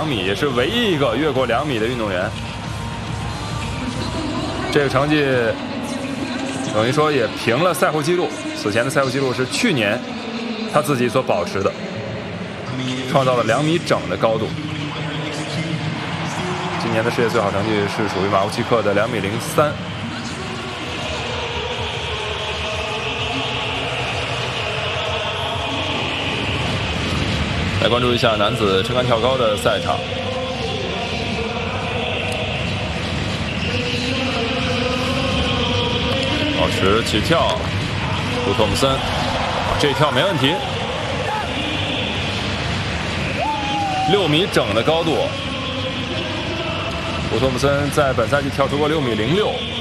2米，也是唯一一个越过2米的运动员。这个成绩等于说也平了赛后纪录，此前的赛后纪录是去年他自己所保持的，创造了2米整的高度。今年的世界最好成绩是属于马乌奇克的2米03。来关注一下男子撑杆跳高的赛场。保持起跳，杜托姆森，这一跳没问题，6米整的高度。杜托姆森在本赛季跳出过6米06。